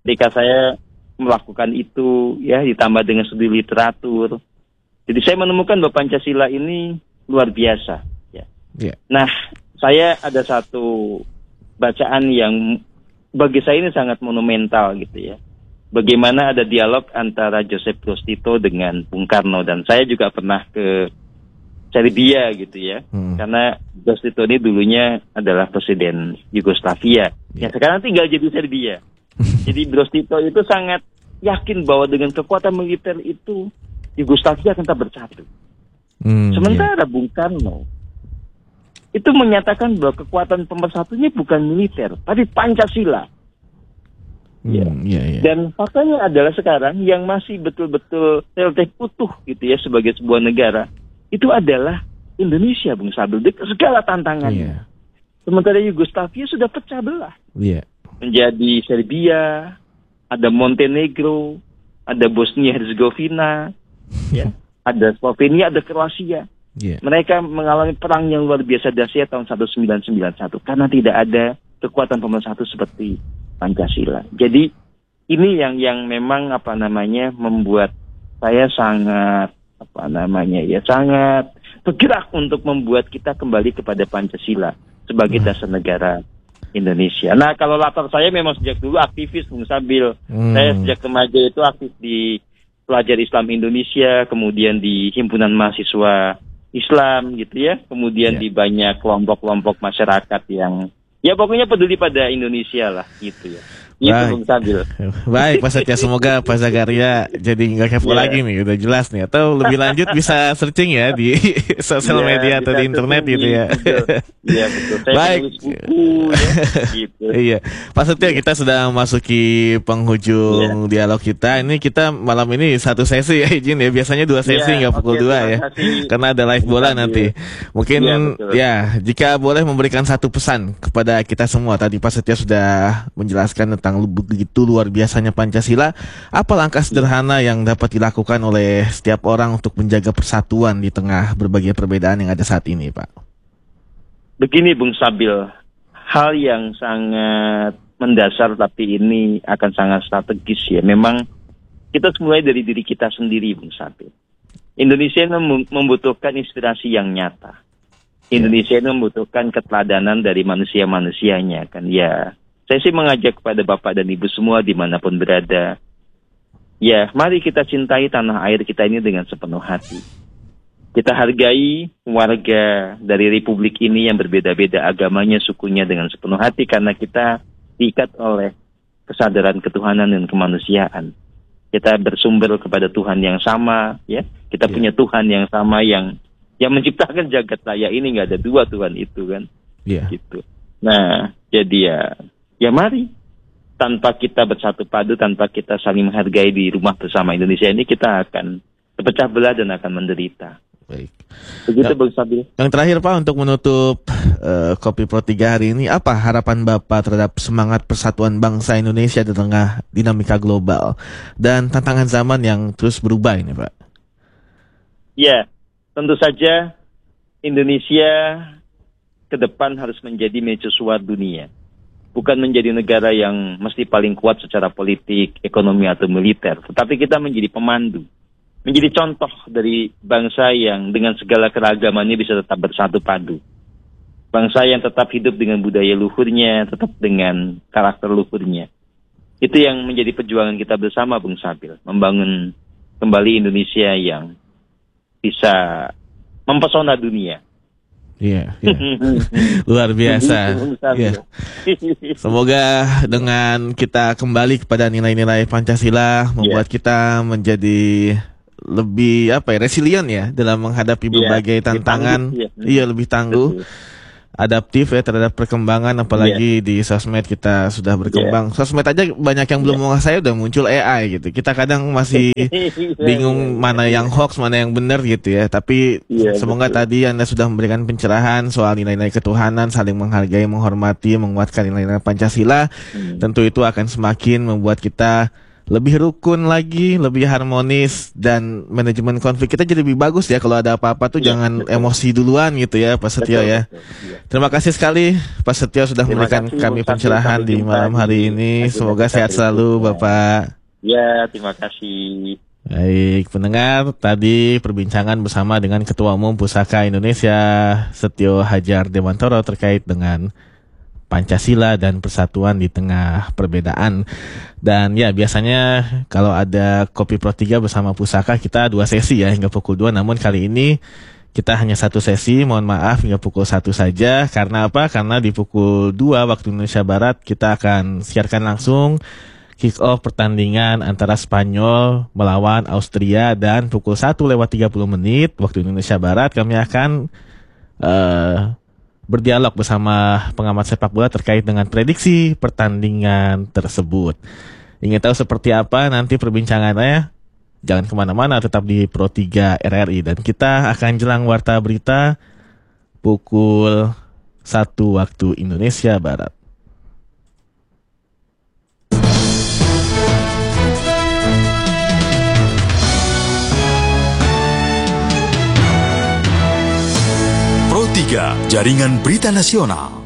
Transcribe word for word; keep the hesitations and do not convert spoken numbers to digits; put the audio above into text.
ketika saya melakukan itu, ya ditambah dengan studi literatur, jadi saya menemukan bahwa Pancasila ini luar biasa. Ya. Yeah. Nah, saya ada satu bacaan yang bagi saya ini sangat monumental gitu ya. Bagaimana ada dialog antara Joseph Broz Tito dengan Bung Karno, dan saya juga pernah ke Serbia gitu ya, hmm. karena Broz Tito ini dulunya adalah presiden Yugoslavia, yeah. yang sekarang tinggal jadi Serbia. Jadi Broz Tito itu sangat yakin bahwa dengan kekuatan militer itu Yugoslavia akan tetap bersatu. Hmm, Sementara yeah. Bung Karno itu menyatakan bahwa kekuatan pemersatunya bukan militer, tapi Pancasila. Hmm, ya. Yeah, yeah. Dan faktanya adalah sekarang yang masih betul-betul relatif utuh gitu ya sebagai sebuah negara, itu adalah Indonesia, Bung Sabil, segala tantangannya. Yeah. Sementara Yugoslavia sudah pecah belah. Yeah. Menjadi Serbia, ada Montenegro, ada Bosnia Herzegovina, ya, ada Slovenia, ada Kroasia. Yeah. Mereka mengalami perang yang luar biasa dahsyat tahun seribu sembilan ratus sembilan puluh satu karena tidak ada kekuatan pemersatu seperti Pancasila. Jadi ini yang yang memang apa namanya membuat saya sangat apa namanya ya sangat bergerak untuk membuat kita kembali kepada Pancasila sebagai dasar negara Indonesia. Nah, kalau latar saya memang sejak dulu aktivis, Bung Sabil. Hmm. Saya sejak remaja itu aktif di Pelajar Islam Indonesia, kemudian di Himpunan Mahasiswa Islam gitu ya, kemudian yeah. di banyak kelompok-kelompok masyarakat yang ya pokoknya peduli pada Indonesia lah gitu ya. Itu Bung Sabil. Baik Pak Setia, semoga Pak Zakaria jadi nggak kepo yeah. lagi nih, udah jelas nih. Atau lebih lanjut bisa searching ya di sosial yeah, media atau di internet gitu ya. Iya betul. Saya baik. Buku, ya, gitu. Iya, Pak Setia, yeah. kita sudah masuki penghujung yeah. dialog kita. Ini kita malam ini satu sesi ya, izin ya. Biasanya dua sesi, nggak yeah, pukul okay, dua ya. Kasih. Karena ada live bola nanti. Mungkin yeah, ya, jika boleh memberikan satu pesan kepada kita semua. Tadi Pak Setia sudah menjelaskan tentang begitu luar biasanya Pancasila. Apa langkah sederhana yang dapat dilakukan oleh setiap orang untuk menjaga persatuan di tengah berbagai perbedaan yang ada saat ini, Pak? Begini, Bung Sabil, hal yang sangat mendasar tapi ini akan sangat strategis ya. Memang kita mulai dari diri kita sendiri, Bung Sabil. Indonesia membutuhkan inspirasi yang nyata. Indonesia ini membutuhkan keteladanan dari manusia-manusianya kan ya. Saya sih mengajak kepada Bapak dan Ibu semua dimanapun berada, ya mari kita cintai tanah air kita ini dengan sepenuh hati. Kita hargai warga dari Republik ini yang berbeda-beda agamanya, sukunya dengan sepenuh hati karena kita diikat oleh kesadaran ketuhanan dan kemanusiaan. Kita bersumber kepada Tuhan yang sama, ya. Kita yeah. punya Tuhan yang sama yang yang menciptakan jagat raya ini, nggak ada dua Tuhan itu kan, yeah. gitu. Nah, jadi ya. Ya mari, tanpa kita bersatu padu, tanpa kita saling menghargai di rumah bersama Indonesia ini, kita akan terpecah belah dan akan menderita. Baik. Begitu Bang Sabil. Yang terakhir Pak, untuk menutup uh, Kopi Pro tiga hari ini, apa harapan Bapak terhadap semangat persatuan bangsa Indonesia di tengah dinamika global dan tantangan zaman yang terus berubah ini, Pak? Ya, tentu saja Indonesia ke depan harus menjadi mercusuar dunia. Bukan menjadi negara yang mesti paling kuat secara politik, ekonomi, atau militer. Tetapi kita menjadi pemandu. Menjadi contoh dari bangsa yang dengan segala keragamannya bisa tetap bersatu padu. Bangsa yang tetap hidup dengan budaya luhurnya, tetap dengan karakter luhurnya. Itu yang menjadi perjuangan kita bersama, Bung Sabil. Membangun kembali Indonesia yang bisa mempesona dunia. Iya, yeah, yeah. Luar biasa. Yeah. Semoga dengan kita kembali kepada nilai-nilai Pancasila membuat yeah. kita menjadi lebih apa ya resilient ya dalam menghadapi berbagai yeah. tantangan. Iya, yeah. yeah, lebih tangguh. Betul. Adaptif ya terhadap perkembangan, apalagi yeah. di sosmed kita sudah berkembang. Yeah. Sosmed aja banyak yang belum yeah. menguasai udah muncul A I gitu. Kita kadang masih bingung mana yang hoax, mana yang benar gitu ya. Tapi yeah, semoga betul. Tadi Anda sudah memberikan pencerahan soal nilai-nilai ketuhanan, saling menghargai, menghormati, menguatkan nilai-nilai Pancasila. Hmm. Tentu itu akan semakin membuat kita lebih rukun lagi, lebih harmonis, dan manajemen konflik kita jadi lebih bagus ya. Kalau ada apa-apa tuh ya, jangan betul. emosi duluan gitu ya Pak Setio betul, ya. Betul, ya. Terima kasih sekali Pak Setio sudah Terima memberikan kasih, kami pencerahan di malam hari ini. Semoga sehat selalu Bapak. Ya, terima kasih. Baik, pendengar, tadi perbincangan bersama dengan Ketua Umum Pusaka Indonesia Setio Hadjar Dewantoro terkait dengan Pancasila dan persatuan di tengah perbedaan. Dan ya biasanya kalau ada Kopi Pro tiga bersama Pusaka kita dua sesi ya hingga pukul dua. Namun kali ini kita hanya satu sesi, mohon maaf hingga pukul satu saja. Karena apa? Karena di pukul dua waktu Indonesia Barat kita akan siarkan langsung kick off pertandingan antara Spanyol melawan Austria. Dan pukul satu lewat tiga puluh menit waktu Indonesia Barat kami akan Uh, berdialog bersama pengamat sepak bola terkait dengan prediksi pertandingan tersebut. Ingin tahu seperti apa nanti perbincangannya? Jangan kemana-mana, tetap di Pro tiga R R I. Dan kita akan jelang warta berita pukul satu waktu Indonesia Barat. Pro tiga, Jaringan Berita Nasional.